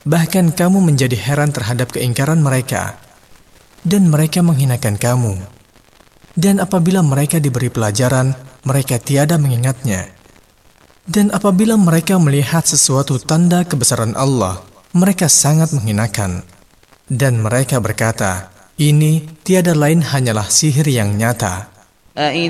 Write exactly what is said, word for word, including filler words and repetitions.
Bahkan kamu menjadi heran terhadap keingkaran mereka, dan mereka menghinakan kamu. Dan apabila mereka diberi pelajaran, mereka tiada mengingatnya. Dan apabila mereka melihat sesuatu tanda kebesaran Allah, mereka sangat menghinakan. Dan mereka berkata, ini tiada lain hanyalah sihir yang nyata.